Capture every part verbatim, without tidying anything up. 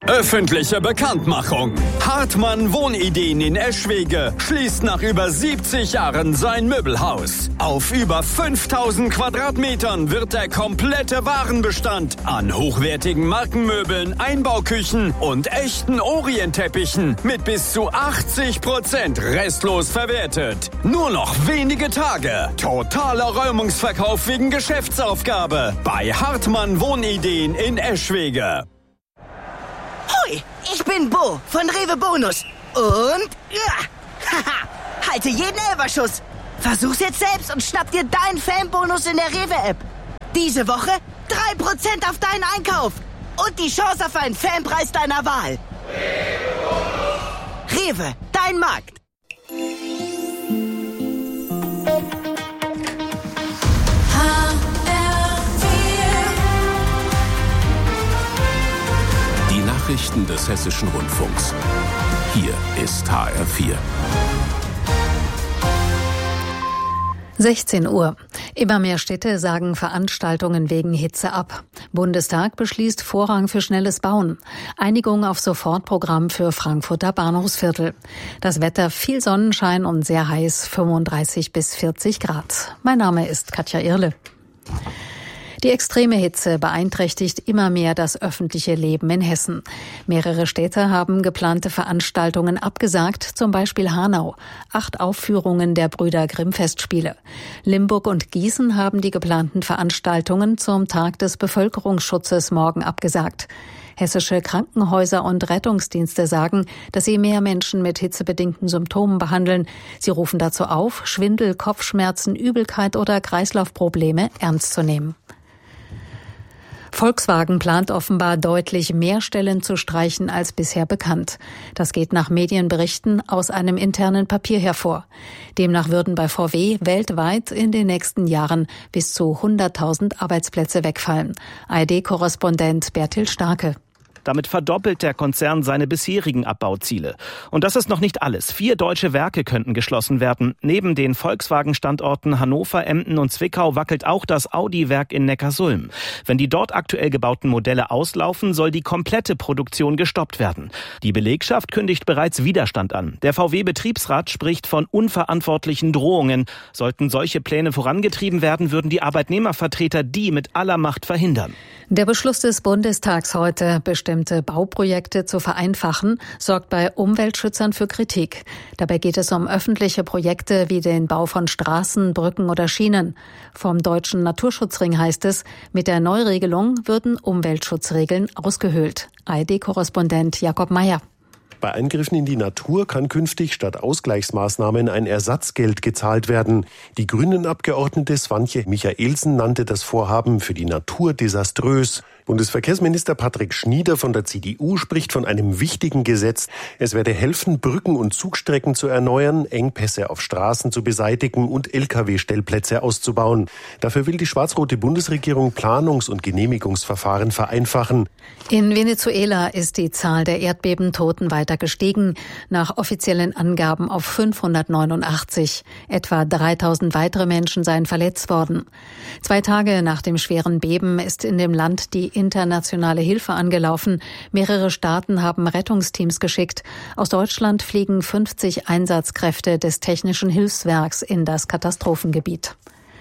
Öffentliche Bekanntmachung. Hartmann Wohnideen in Eschwege schließt nach über siebzig Jahren sein Möbelhaus. Auf über fünftausend Quadratmetern wird der komplette Warenbestand an hochwertigen Markenmöbeln, Einbauküchen und echten Orientteppichen mit bis zu achtzig Prozent restlos verwertet. Nur noch wenige Tage. Totaler Räumungsverkauf wegen Geschäftsaufgabe bei Hartmann Wohnideen in Eschwege. Hoi, ich bin Bo von Rewe Bonus. Und, ja, haha, halte jeden Elferschuss. Versuch's jetzt selbst und schnapp dir deinen Fanbonus in der Rewe-App. Diese Woche drei Prozent auf deinen Einkauf. Und die Chance auf einen Fanpreis deiner Wahl. Rewe, dein Markt. Nachrichten des Hessischen Rundfunks. Hier ist H R vier. sechzehn Uhr. Immer mehr Städte sagen Veranstaltungen wegen Hitze ab. Bundestag beschließt Vorrang für schnelles Bauen. Einigung auf Sofortprogramm für Frankfurter Bahnhofsviertel. Das Wetter viel Sonnenschein und sehr heiß, fünfunddreißig bis vierzig Grad. Mein Name ist Katja Irle. Die extreme Hitze beeinträchtigt immer mehr das öffentliche Leben in Hessen. Mehrere Städte haben geplante Veranstaltungen abgesagt, zum Beispiel Hanau. Acht Aufführungen der Brüder Grimm-Festspiele. Limburg und Gießen haben die geplanten Veranstaltungen zum Tag des Bevölkerungsschutzes morgen abgesagt. Hessische Krankenhäuser und Rettungsdienste sagen, dass sie mehr Menschen mit hitzebedingten Symptomen behandeln. Sie rufen dazu auf, Schwindel, Kopfschmerzen, Übelkeit oder Kreislaufprobleme ernst zu nehmen. Volkswagen plant offenbar deutlich mehr Stellen zu streichen als bisher bekannt. Das geht nach Medienberichten aus einem internen Papier hervor. Demnach würden bei V W weltweit in den nächsten Jahren bis zu hunderttausend Arbeitsplätze wegfallen. A R D-Korrespondent Bertil Starke. Damit verdoppelt der Konzern seine bisherigen Abbauziele. Und das ist noch nicht alles. Vier deutsche Werke könnten geschlossen werden. Neben den Volkswagen-Standorten Hannover, Emden und Zwickau wackelt auch das Audi-Werk in Neckarsulm. Wenn die dort aktuell gebauten Modelle auslaufen, soll die komplette Produktion gestoppt werden. Die Belegschaft kündigt bereits Widerstand an. Der V W-Betriebsrat spricht von unverantwortlichen Drohungen. Sollten solche Pläne vorangetrieben werden, würden die Arbeitnehmervertreter die mit aller Macht verhindern. Der Beschluss des Bundestags heute, bestimmte Bauprojekte zu vereinfachen, sorgt bei Umweltschützern für Kritik. Dabei geht es um öffentliche Projekte wie den Bau von Straßen, Brücken oder Schienen. Vom Deutschen Naturschutzring heißt es, mit der Neuregelung würden Umweltschutzregeln ausgehöhlt. A R D-Korrespondent Jakob Meyer. Bei Eingriffen in die Natur kann künftig statt Ausgleichsmaßnahmen ein Ersatzgeld gezahlt werden. Die Grünen-Abgeordnete Swantje Michaelsen nannte das Vorhaben für die Natur desaströs. Bundesverkehrsminister Patrick Schnieder von der C D U spricht von einem wichtigen Gesetz. Es werde helfen, Brücken und Zugstrecken zu erneuern, Engpässe auf Straßen zu beseitigen und L K W-Stellplätze auszubauen. Dafür will die schwarz-rote Bundesregierung Planungs- und Genehmigungsverfahren vereinfachen. In Venezuela ist die Zahl der Erdbebentoten weiter gestiegen, nach offiziellen Angaben auf fünfhundertneunundachtzig. Etwa dreitausend weitere Menschen seien verletzt worden. Zwei Tage nach dem schweren Beben ist in dem Land die internationale Hilfe angelaufen. Mehrere Staaten haben Rettungsteams geschickt. Aus Deutschland fliegen fünfzig Einsatzkräfte des Technischen Hilfswerks in das Katastrophengebiet.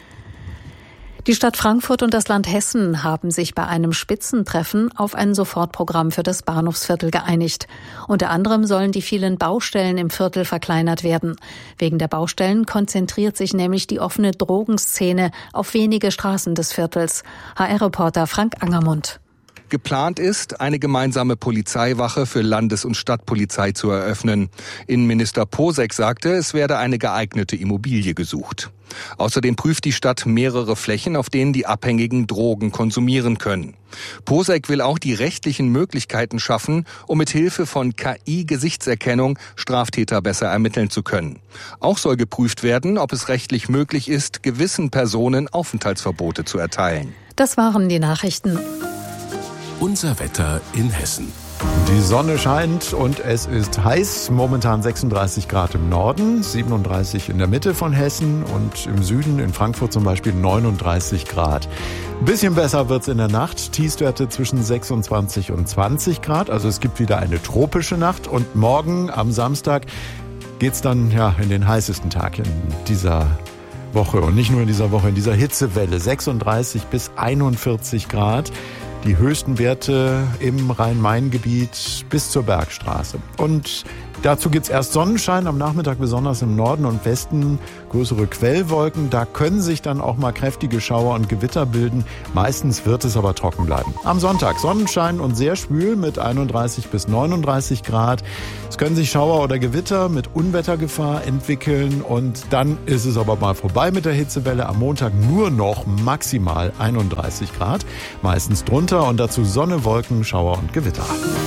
Die Stadt Frankfurt und das Land Hessen haben sich bei einem Spitzentreffen auf ein Sofortprogramm für das Bahnhofsviertel geeinigt. Unter anderem sollen die vielen Baustellen im Viertel verkleinert werden. Wegen der Baustellen konzentriert sich nämlich die offene Drogenszene auf wenige Straßen des Viertels. H R-Reporter Frank Angermund. Geplant ist, eine gemeinsame Polizeiwache für Landes- und Stadtpolizei zu eröffnen. Innenminister Posek sagte, es werde eine geeignete Immobilie gesucht. Außerdem prüft die Stadt mehrere Flächen, auf denen die Abhängigen Drogen konsumieren können. Posek will auch die rechtlichen Möglichkeiten schaffen, um mit Hilfe von K I-Gesichtserkennung Straftäter besser ermitteln zu können. Auch soll geprüft werden, ob es rechtlich möglich ist, gewissen Personen Aufenthaltsverbote zu erteilen. Das waren die Nachrichten. Unser Wetter in Hessen. Die Sonne scheint und es ist heiß. Momentan sechsunddreißig Grad im Norden, siebenunddreißig in der Mitte von Hessen und im Süden, in Frankfurt zum Beispiel, neununddreißig Grad. Ein bisschen besser wird's in der Nacht. Tiefstwerte zwischen sechsundzwanzig und zwanzig Grad. Also es gibt wieder eine tropische Nacht. Und morgen am Samstag geht's dann ja in den heißesten Tag in dieser Woche. Und nicht nur in dieser Woche, in dieser Hitzewelle. sechsunddreißig bis einundvierzig Grad. Die höchsten Werte im Rhein-Main-Gebiet bis zur Bergstraße. Und dazu gibt's erst Sonnenschein, am Nachmittag besonders im Norden und Westen größere Quellwolken. Da können sich dann auch mal kräftige Schauer und Gewitter bilden. Meistens wird es aber trocken bleiben. Am Sonntag Sonnenschein und sehr schwül mit einunddreißig bis neununddreißig Grad. Es können sich Schauer oder Gewitter mit Unwettergefahr entwickeln und dann ist es aber mal vorbei mit der Hitzewelle. Am Montag nur noch maximal einunddreißig Grad, meistens drunter und dazu Sonne, Wolken, Schauer und Gewitter.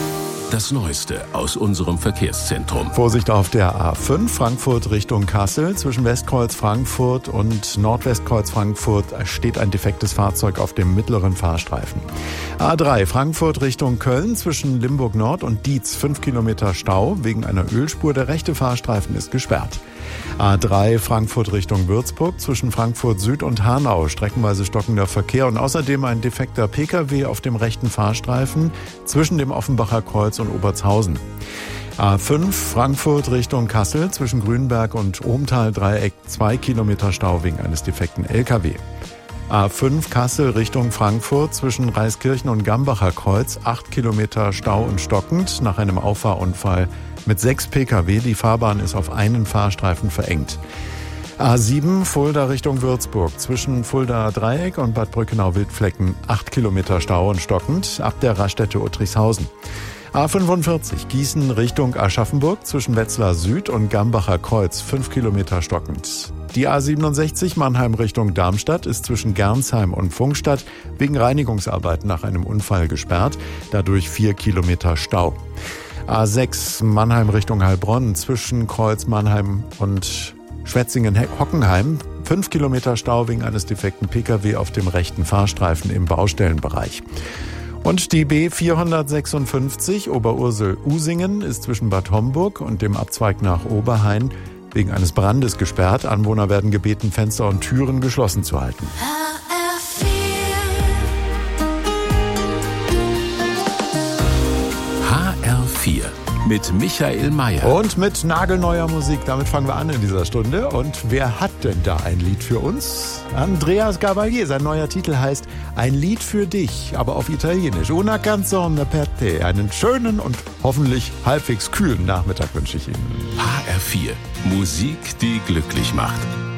Das Neueste aus unserem Verkehrszentrum. Vorsicht auf der A fünf, Frankfurt Richtung Kassel. Zwischen Westkreuz Frankfurt und Nordwestkreuz Frankfurt steht ein defektes Fahrzeug auf dem mittleren Fahrstreifen. A drei, Frankfurt Richtung Köln. Zwischen Limburg Nord und Dietz fünf Kilometer Stau wegen einer Ölspur. Der rechte Fahrstreifen ist gesperrt. A drei, Frankfurt Richtung Würzburg. Zwischen Frankfurt Süd und Hanau streckenweise stockender Verkehr und außerdem ein defekter Pkw auf dem rechten Fahrstreifen zwischen dem Offenbacher Kreuz und Obertshausen. A fünf, Frankfurt Richtung Kassel. Zwischen Grünberg und Ohmtal-Dreieck zwei Kilometer Stau wegen eines defekten L K W. A fünf, Kassel Richtung Frankfurt. Zwischen Reiskirchen und Gambacher Kreuz acht Kilometer Stau und stockend nach einem Auffahrunfall mit sechs Pkw. Die Fahrbahn ist auf einen Fahrstreifen verengt. A sieben, Fulda Richtung Würzburg. Zwischen Fulda Dreieck und Bad Brückenau-Wildflecken acht Kilometer Stau und stockend ab der Raststätte Uttrichshausen. A fünfundvierzig, Gießen Richtung Aschaffenburg. Zwischen Wetzlar Süd und Gambacher Kreuz fünf Kilometer stockend. Die A siebenundsechzig, Mannheim Richtung Darmstadt, ist zwischen Gernsheim und Pfungstadt wegen Reinigungsarbeiten nach einem Unfall gesperrt. Dadurch vier Kilometer Stau. A sechs, Mannheim Richtung Heilbronn, zwischen Kreuz Mannheim und Schwetzingen-Hockenheim. fünf Kilometer Stau wegen eines defekten Pkw auf dem rechten Fahrstreifen im Baustellenbereich. Und die B vierhundertsechsundfünfzig, Oberursel-Usingen, ist zwischen Bad Homburg und dem Abzweig nach Oberhain wegen eines Brandes gesperrt. Anwohner werden gebeten, Fenster und Türen geschlossen zu halten. H R vier mit Michael Mayer. Und mit nagelneuer Musik. Damit fangen wir an in dieser Stunde. Und wer hat denn da ein Lied für uns? Andreas Gabalier. Sein neuer Titel heißt Ein Lied für dich, aber auf Italienisch. Una canzone per te. Einen schönen und hoffentlich halbwegs kühlen Nachmittag wünsche ich Ihnen. H R vier. Musik, die glücklich macht.